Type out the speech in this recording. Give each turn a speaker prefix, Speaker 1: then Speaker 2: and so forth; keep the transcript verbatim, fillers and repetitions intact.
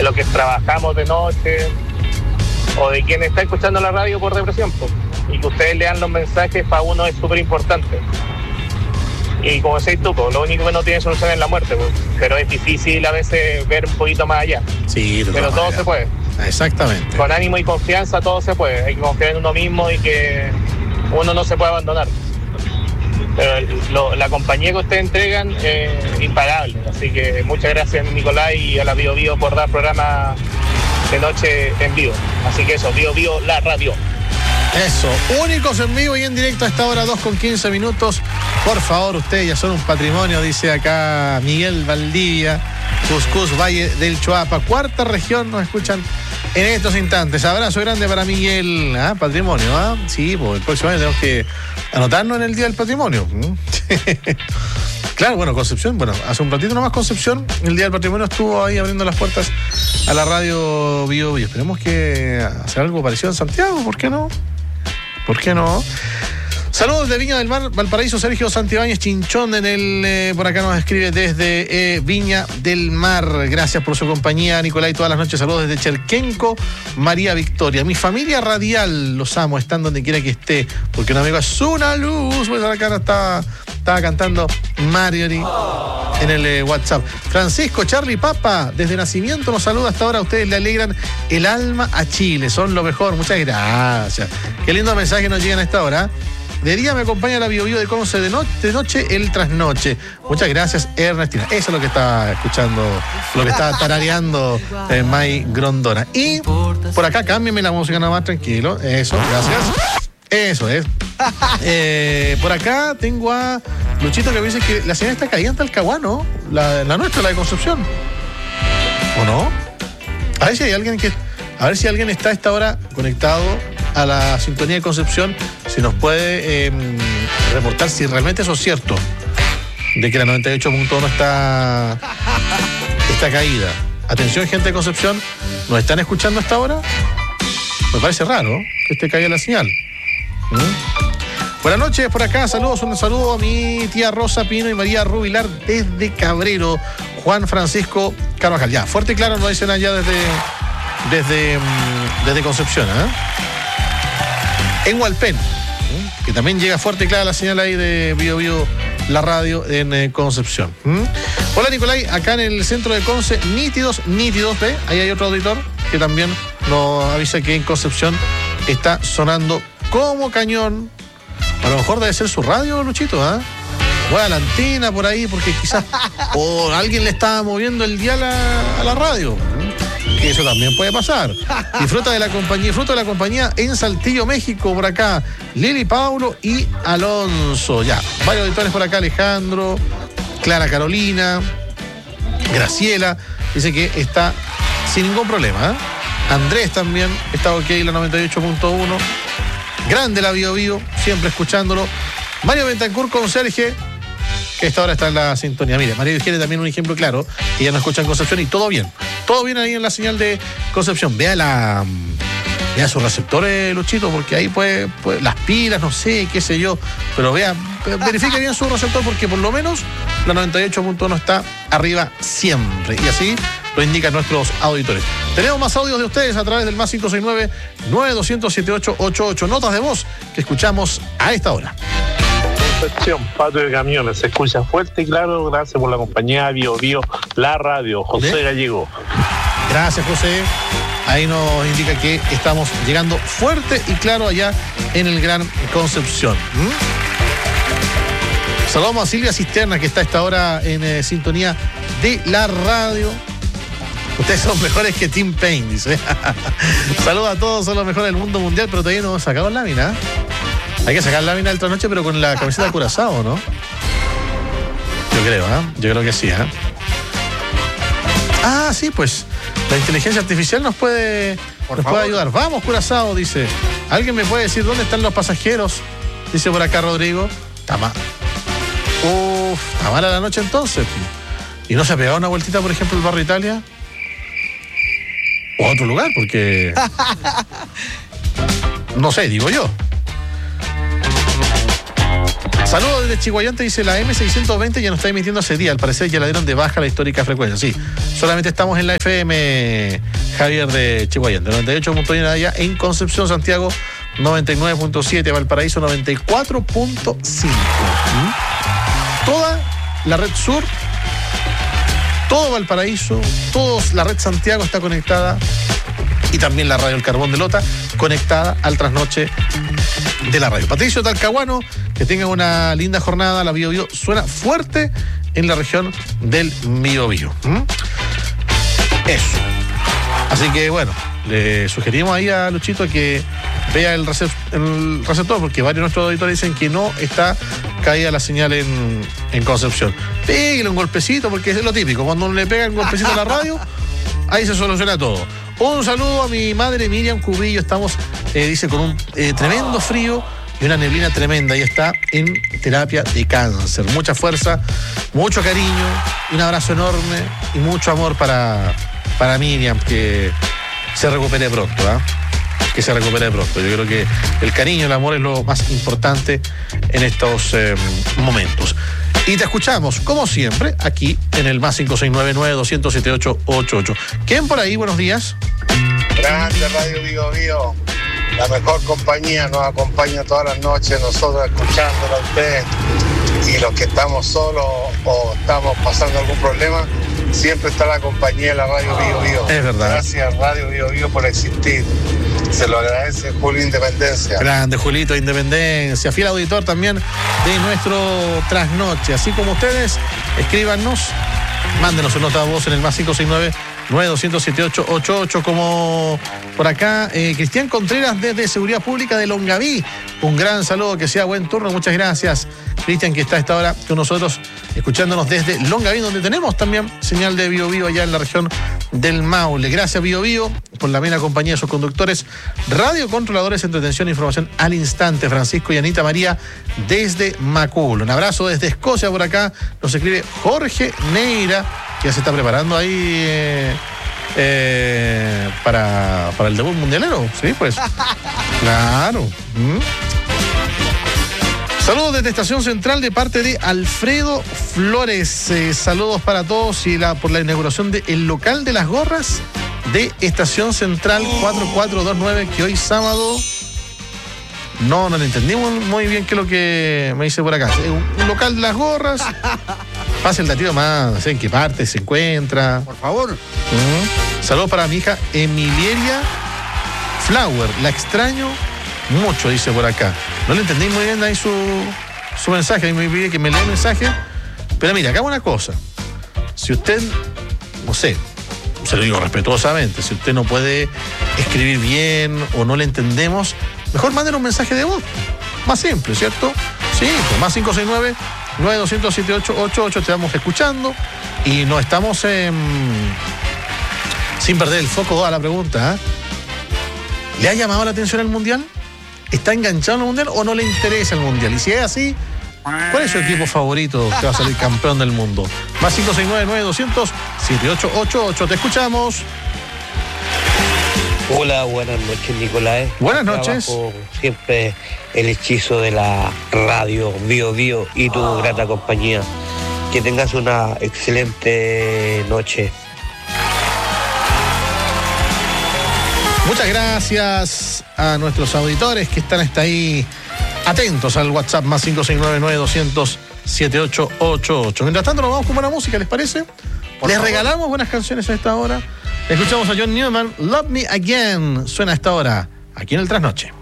Speaker 1: de los que trabajamos de noche o de quien está escuchando la radio por depresión, pues. Y que ustedes lean los mensajes para uno es súper importante. Y como decís tú, pues, lo único que no tiene solución es la muerte, pues, pero es difícil a veces ver un poquito más allá.
Speaker 2: Sí,
Speaker 1: pero todo
Speaker 2: allá.
Speaker 1: se puede.
Speaker 2: Exactamente.
Speaker 1: Con ánimo y confianza todo se puede. Hay que confiar en uno mismo y que uno no se puede abandonar. Pero lo, la compañía que ustedes entregan es impagable. Así que muchas gracias, Nicolás, y a la Bio Bio por dar programa de noche en vivo. Así que eso, Bio Bio, la radio.
Speaker 2: Eso, únicos en vivo y en directo a esta hora, dos con quince minutos. Por favor, ustedes ya son un patrimonio, dice acá Miguel Valdivia, Cuscús, Valle del Choapa, cuarta región, nos escuchan en estos instantes. Abrazo grande para Miguel. ¿Ah? Patrimonio, ¿ah? Sí, pues el próximo año tenemos que anotarnos en el Día del Patrimonio. Claro, bueno, Concepción, bueno, hace un ratito nomás Concepción, el Día del Patrimonio estuvo ahí abriendo las puertas a la radio Bio Bio. Esperemos que hacer algo parecido en Santiago, ¿por qué no? ¿Por qué no? Saludos de Viña del Mar, Valparaíso, Sergio Santibáñez Chinchón en el, eh, por acá nos escribe desde eh, Viña del Mar. Gracias por su compañía, Nicolás, todas las noches. Saludos desde Cherquenco, María Victoria. Mi familia radial, los amo, están donde quiera que esté, porque un amigo es una luz. Pues acá estaba, estaba cantando Marjorie en el eh, WhatsApp. Francisco, Charlie Papa, desde nacimiento nos saluda hasta ahora. Ustedes le alegran el alma a Chile, son lo mejor. Muchas gracias. Qué lindo mensaje nos llegan a esta hora. De día me acompaña la Bio Bio de Conce, de, no, de noche el trasnoche. Muchas gracias, Ernestina. Eso es lo que está escuchando, lo que está tarareando eh, May Grondona. Y por acá, cámbiame la música nada más, tranquilo. Eso, gracias. Eso es. Eh, por acá tengo a Luchito que me dice que la señal está caída en Talcahuano, la, la nuestra, la de Concepción. ¿O no? A ver si hay alguien que... A ver si alguien está a esta hora conectado a la sintonía de Concepción, si nos puede eh, reportar si realmente eso es cierto, de que la noventa y ocho punto uno está, está caída. Atención, gente de Concepción, ¿nos están escuchando hasta ahora? Me parece raro que esté caída la señal. ¿Mm? Buenas noches por acá, saludos, un saludo a mi tía Rosa Pino y María Rubilar desde Cabrero, Juan Francisco Carvajal. Ya, fuerte y claro nos dicen allá desde... Desde, desde Concepción, ¿eh? En Hualpén, ¿eh? Que también llega fuerte y clara la señal ahí de Bio Bio, la radio en eh, Concepción. ¿Mm? Hola, Nicolai, acá en el centro de Conce, nítidos, nítidos, ¿ve? Ahí hay otro auditor que también nos avisa que en Concepción está sonando como cañón. A lo mejor debe ser su radio, Luchito, ¿eh? O a la antena por ahí, porque quizás o alguien le estaba moviendo el dial a, a la radio. Que eso también puede pasar. Disfruta de la compañía, disfruta de la compañía en Saltillo, México, por acá. Lili, Paulo y Alonso. Ya, varios auditores por acá, Alejandro, Clara Carolina, Graciela, dice que está sin ningún problema, ¿eh? Andrés también está ok, la noventa y ocho punto uno. Grande la Bio Bio, siempre escuchándolo. Mario Bentancur con Sergio, que esta hora está en la sintonía. Mire, María Virginia también un ejemplo claro. Ella nos escucha en Concepción y todo bien. Todo bien ahí en la señal de Concepción. Vea la... Vea sus receptores, Luchito, porque ahí puede, puede... Las pilas, no sé, qué sé yo. Pero vea, verifique bien su receptor porque por lo menos la noventa y ocho punto uno está arriba siempre. Y así lo indican nuestros auditores. Tenemos más audios de ustedes a través del más cinco seis nueve, nueve dos cero siete ocho ocho ocho. Notas de voz que escuchamos a esta hora.
Speaker 1: Concepción, patio de camiones, se escucha fuerte y claro, gracias por la compañía Bio Bio, la radio, José ¿Eh? Gallego.
Speaker 2: Gracias, José. Ahí nos indica que estamos llegando fuerte y claro allá en el Gran Concepción. ¿Mm? Saludamos a Silvia Cisterna, que está a esta hora en eh, sintonía de la radio. Ustedes son mejores que Tim Payne, dice. Saludos a todos, son los mejores del mundo mundial, pero todavía no hemos sacado la lámina. Hay que sacar la lámina del trasnoche, pero con la camiseta de Curazao, ¿no? Yo creo, ¿eh? Yo creo que sí, ¿eh? Ah, sí, pues la inteligencia artificial nos puede, nos puede ayudar. Vamos, Curazao, dice. ¿Alguien me puede decir dónde están los pasajeros? Dice por acá Rodrigo. Está mal. Uf, está mala la noche entonces. ¿Y no se ha pegado una vueltita, por ejemplo, el barrio Italia? O a otro lugar, porque... No sé, digo yo. Saludos desde Chiguayante, dice la eme seiscientos veinte ya no está emitiendo hace día. Al parecer ya la dieron de baja la histórica frecuencia. Sí, solamente estamos en la F M, Javier, de Chiguayante. noventa y ocho punto uno allá en Concepción, Santiago, noventa y nueve punto siete, Valparaíso, noventa y cuatro punto cinco. ¿Mm? Toda la red sur, todo Valparaíso, toda la red Santiago está conectada. Y también la radio El Carbón de Lota, conectada al trasnoche de la radio. Patricio Talcahuano, que tenga una linda jornada. La Bio Bio suena fuerte en la región del Bio Bio. ¿Mm? Eso. Así que bueno, le sugerimos ahí a Luchito que vea el, recep- el receptor, porque varios de nuestros auditores dicen que no está caída la señal en, en Concepción. Pégale un golpecito, porque es lo típico. Cuando uno le pega un golpecito a la radio, ahí se soluciona todo. Un saludo a mi madre Miriam Cubillo. Estamos, eh, dice, con un eh, tremendo frío y una neblina tremenda. Y está en terapia de cáncer. Mucha fuerza, mucho cariño, un abrazo enorme y mucho amor para, para Miriam, que se recupere pronto, ¿eh? Que se recupere pronto. Yo creo que el cariño, el amor es lo más importante en estos eh, momentos. Y te escuchamos, como siempre, aquí en el más cinco seis nueve, nueve dos cero cero, siete ocho ocho ocho. ¿Quién por ahí? Buenos días.
Speaker 3: Grande Radio Bio Bio, la mejor compañía, nos acompaña todas las noches, nosotros escuchándola a usted. Y los que estamos solos o estamos pasando algún problema, siempre está la compañía de la Radio Bio Bio.
Speaker 2: Es verdad.
Speaker 3: Gracias Radio Bio Bio por existir. Se lo agradece Julio Independencia.
Speaker 2: Grande Julito Independencia, fiel auditor también de nuestro trasnoche. Así como ustedes, escríbanos, mándenos una nota de voz en el más cinco seis nueve, nueve dos cero cero, siete ocho ocho ocho, como por acá eh, Cristian Contreras desde Seguridad Pública de Longaví. Un gran saludo, que sea buen turno. Muchas gracias, Cristian, que está a esta hora con nosotros, escuchándonos desde Longaví, donde tenemos también señal de Bio Bio allá en la región del Maule. Gracias, Bio Bio, por la buena compañía de sus conductores, radiocontroladores, entretención e información al instante, Francisco y Anita María desde Macul. Un abrazo desde Escocia por acá. Nos escribe Jorge Neira, que ya se está preparando ahí eh, eh, para, para el debut mundialero. Sí, pues. Claro. ¿Mm? Saludos desde Estación Central de parte de Alfredo Flores. Eh, saludos para todos y la, por la inauguración del local de las gorras de Estación Central cuatro cuatro dos nueve, que hoy sábado... No, no le entendimos muy bien qué es lo que me dice por acá. Un, un local de las gorras. Pase el datito más, no sé en qué parte se encuentra.
Speaker 4: Por favor.
Speaker 2: Uh-huh. Saludos para mi hija Emileria Flower. La extraño mucho, dice por acá. No le entendí muy bien ahí su, su mensaje. Ahí me pide que me lea el mensaje. Pero mira, acá una cosa. Si usted, no sé, se lo digo respetuosamente, si usted no puede escribir bien o no le entendemos, mejor manden un mensaje de voz. Más simple, ¿cierto? Sí, pues más cinco seis nueve, nueve dos cero cero, siete ocho ocho ocho, te vamos escuchando y no estamos eh, sin perder el foco a la pregunta. ¿eh? ¿Le ha llamado la atención el Mundial? ¿Está enganchado en el Mundial o no le interesa el Mundial? Y si es así, ¿cuál es su equipo favorito que va a salir campeón del mundo? Más cinco seis nueve, nueve dos cero cero, siete ocho ocho ocho, te escuchamos.
Speaker 5: Hola, buenas noches, Nicolás.
Speaker 2: Buenas noches.
Speaker 5: Trabajo siempre el hechizo de la radio Bio Bio y tu grata compañía. Que tengas una excelente noche.
Speaker 2: Muchas gracias a nuestros auditores que están hasta ahí atentos al WhatsApp más cinco seis nueve, nueve dos cero cero, siete ocho ocho ocho. Mientras tanto nos vamos con buena música, ¿les parece? Por Les favor. regalamos buenas canciones a esta hora. Escuchamos a John Newman, Love Me Again. Suena a esta hora, aquí en el Trasnoche.